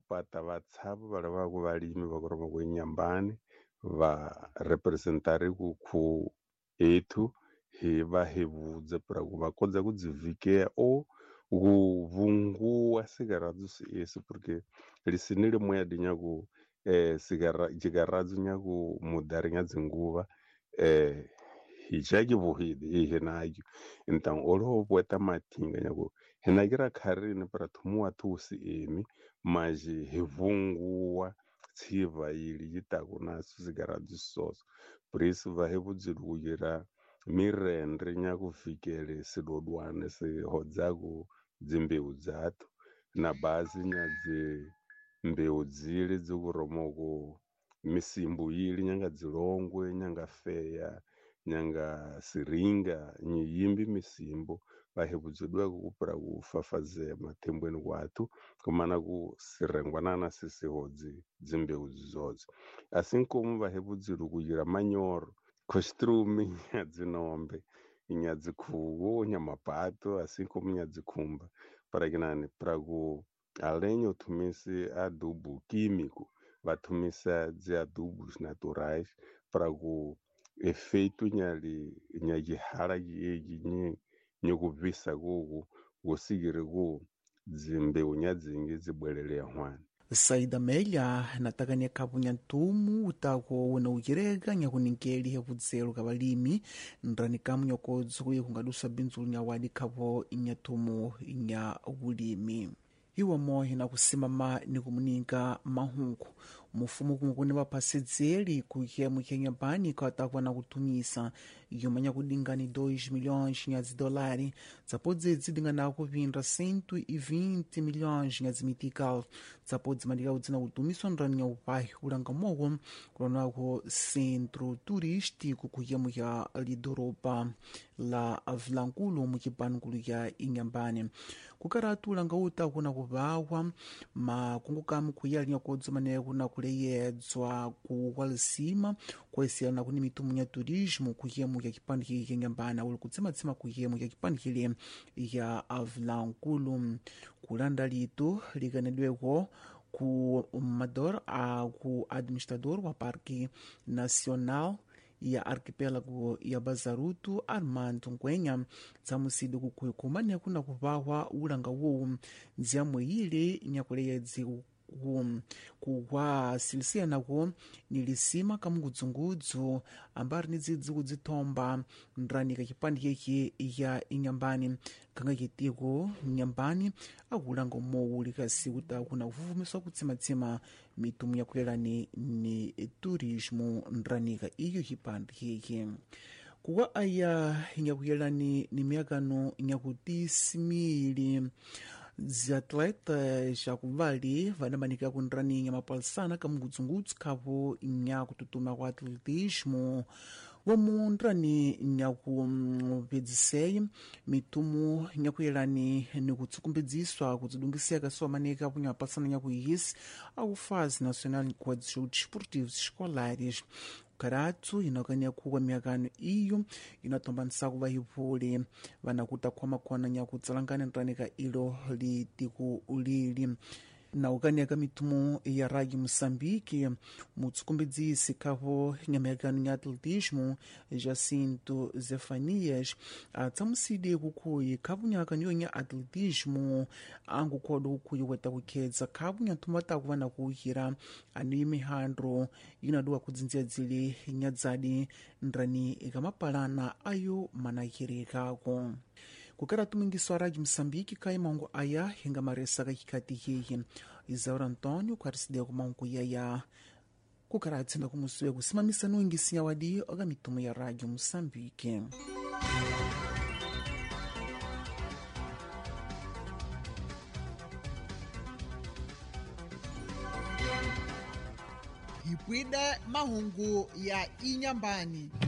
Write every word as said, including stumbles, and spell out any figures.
pata vatshavu vala va ku valimi va ku roma ku Inyambane va representari ku khu ethu hi va hi vudze para ku va kodza ku dzivikea o ku vunguwa sigaradzo esi porque lisini le moya di nyaku eh sigara jigaradzo nyaku mudari nya dzinguva eh hi jaki vuhidi hi nagi intang olo bweta matinga nyaku hina kira kharini para thumuwa thusi emi maji hi vunguwa tsiva yili yitaku na sigaradzo soso prisi va hi vudzilugira mirendre nyaku fikele sidodwane se hodzaku dzimbeu dzatu na bazi nyadzi mbeu dzili dzikuromoko misimbu yili nyanga dzilongwe nyanga feya nyanga siringa nyiyimbi misimbu vahevudzudwa kukupura kufafaze matembweni kwatu kumana ku sirengwana na sisi hodzi dzimbeu dzodzi asinkomu vahevudziru kuyira manyoro kostrumi nyadzinombe nyadzikhuwo nyamapato asinkomu nyadzikhumba para kinani para ku alenyo tumisi adubo químico vatumisa dzi adubos naturais para ku efeito nyali nyagihala yegi nyi nyokuvisa kuku kusigire ku dzimbeu nyadzingi dzibwelele hwana Saida Melha natakania kapu nyantumu utako wena ukirega nyakuninkeli hevudzelo kabalimi ndrani kamu nyokodzi kuye kungadusa binzulu nyawadi kapo inyatumu nya ulimi iwa mohi na kusimama ni kumuninga mahungu mufumu kumukuni vapasedzeli kuhemu Inyambane kwatakuwa na kutumisa yomanya kudingani dois milhões nya dolari tsapodzi dzidingana kupindra cento e vinte milhões nya mitikal tsapodzi madika udzina kutumiswa ndrani nya upai ulanga mogo kulonako centro turístico kuhemu ya lidoropa la Vilankulu mukipankulu ya Inyambane kukaratu ulanga uta kuna kuvawa makungukamu kuyali nyakodzo maneya kuna kuleyedzwa kuwalisima kwesiyana kuni mitumu nya turismo kuhemu ya kipande hili ya Inyambane uli kutsima-tsima kuhemu ya kipande hili ya Vilankulu kulanda litu likanedweko ku mador a ku administrador wa Parque Nacional ya arquipélago ya Bazaruto Armando Ngwenya tsamusidi kukuikuma nekuna kuvawa ulanga wowu nziamwe ile nyakuleyedzi kuwa silisia nako nilisima kamungudzungudzu ambari nidzidzi kudzitomba ndranika kipandi yeki ya Inyambane kanga kitiko Inyambane akulanga mowu likasi kuta kuna kuvuvumiswa kutsima-tsima mitumu yakulelani ni turismo ndranika iyo kipandi yeki kuwa aya nyakuyelani ni miakano nyakutisimili ziatleta jakuvali vanamanika kundrani nyamapalisana kamungudzungudzu kapo nyakututuma kwa atletismo womu ndrani nyakupedzisei mitumu nyakuyelani nikutsukumbedziswa kudzidungiseka kasiwamaneka kapo nyamapalisana nyakuyisi akufazi nacional coadição desportivos escolares karatu inakania kuwa miakano iyo inatombanisa kuva hipule vanakuta khwamakwana nyakutsalangana ndranika ilo litiku ulili na ukaniaka mitumu ya Rádio Moçambique mutsukumbedzisi kapo nyamiakano nya atletismo Jacinto Zefanias atsamusidi kukuyi kapo nyakaniyo nya atletismo angukhoda kukuyi weta kukhedza kapo nyantumba takuva na kuhira aniyo mihandro inaduwa kudzindzia dzili nyadzadi ndrani ikamapalana ayo manakirikako kukara tumingiso a Rádio Moçambique kai mangu aya hinga maresaka kikati hihi Isaura Antônio kwarisidia kumangu yaya kukara atsinda kumusuya kusimamisa nuingisinya wadi oga mitumu ya Rádio Moçambique. Hipwide mahungu ya Inyambane.